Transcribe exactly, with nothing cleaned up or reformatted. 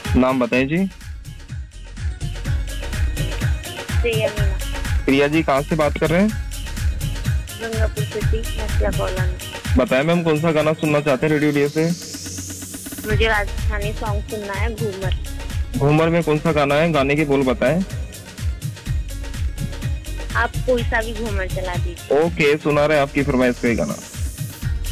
नाम बताइए जी। प्रिया मीना। प्रिया जी कहाँ से बात कर रहे हैं? गंगापुर सिटी, नसिया कॉलोनी। बताएं मैम, कौन सा गाना सुनना चाहते हैं रेडियो डे से? मुझे राजस्थानी सॉन्ग सुनना है, घूमर। घूमर में कौन सा गाना है? गाने के बोल बताएं। आप कोई सा भी घूमर चला दीजिए। ओके, सुना रहे हैं आपकी फरमाइश पे गाना।